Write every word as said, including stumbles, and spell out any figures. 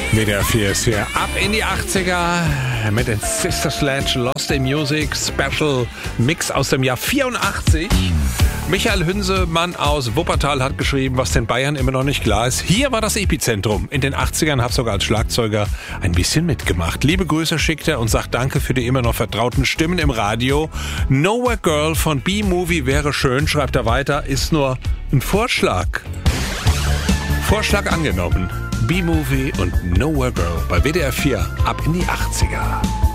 W D R vier ist hier ab in die achtziger mit den Sister Sledge Lost in Music Special Mix aus dem Jahr vierundachtzig. Michael Hünsemann aus Wuppertal hat geschrieben, was den Bayern immer noch nicht klar ist. Hier war das Epizentrum. In den achtzigern habe sogar als Schlagzeuger ein bisschen mitgemacht. Liebe Grüße schickt er und sagt danke für die immer noch vertrauten Stimmen im Radio. Nowhere Girl von B-Movie wäre schön, schreibt er weiter, ist nur ein Vorschlag. Vorschlag angenommen. B-Movie und Nowhere Girl bei W D R vier ab in die achtziger.